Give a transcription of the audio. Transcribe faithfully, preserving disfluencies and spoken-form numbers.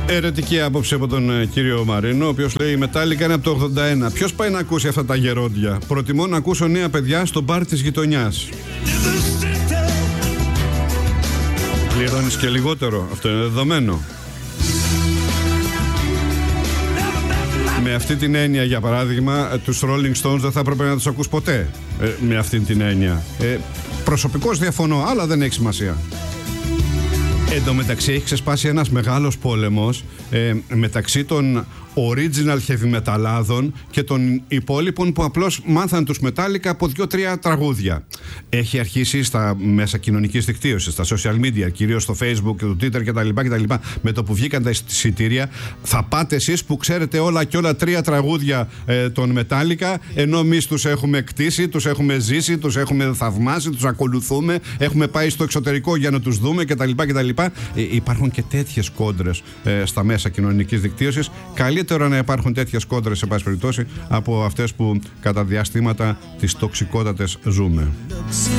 Ερετική άποψη από τον ε, κύριο Μαρίνο, ο οποίος λέει: η Metallica είναι από το ογδόντα ένα. Ποιος πάει να ακούσει αυτά τα γερόντια? Προτιμώ να ακούσω νέα παιδιά στο μπαρ της γειτονιάς. Πληρώνεις και λιγότερο. Αυτό είναι δεδομένο. Με αυτή την έννοια, για παράδειγμα, τους Rolling Stones δεν θα έπρεπε να τους ακούς ποτέ. Ε, με αυτή την έννοια. Ε, προσωπικώς διαφωνώ, αλλά δεν έχει σημασία. Εν τω μεταξύ έχει ξεσπάσει ένας μεγάλος πόλεμος ε, μεταξύ των original heavy metalάδων και των υπόλοιπων που απλώς μάθαν τους Metallica από δύο-τρία τραγούδια. Έχει αρχίσει στα μέσα κοινωνικής δικτύωσης, στα social media, κυρίως στο Facebook και το Twitter κτλ. κτλ. Με το που βγήκαν τα εισιτήρια, θα πάτε εσείς που ξέρετε όλα και όλα τρία τραγούδια ε, των Metallica, ενώ εμείς τους έχουμε κτίσει, τους έχουμε ζήσει, τους έχουμε θαυμάσει, τους ακολουθούμε, έχουμε πάει στο εξωτερικό για να τους δούμε κτλ. κτλ. Ε, υπάρχουν και τέτοιες κόντρες ε, στα μέσα κοινωνικής δικτύωσης. Καλύτερο να υπάρχουν τέτοιες κόντρες, σε πάση περιπτώσει, από αυτές που κατά διαστήματα τις τοξικότατες ζούμε.